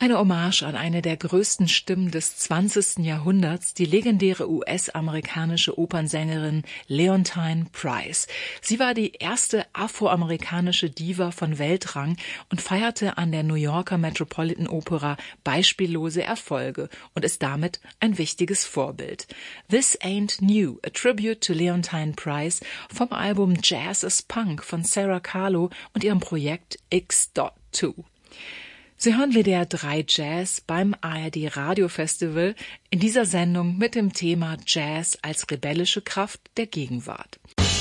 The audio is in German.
Eine Hommage an eine der größten Stimmen des 20. Jahrhunderts, die legendäre US-amerikanische Opernsängerin Leontyne Price. Sie war die erste afroamerikanische Diva von Weltrang und feierte an der New Yorker Metropolitan Opera beispiellose Erfolge und ist damit ein wichtiges Vorbild. This Ain't New, a tribute to Leontyne Price vom Album Jazz is Punk von Sarah Kahlo und ihrem Projekt X.2. Sie hören WDR 3 Jazz beim ARD Radiofestival, in dieser Sendung mit dem Thema Jazz als rebellische Kraft der Gegenwart.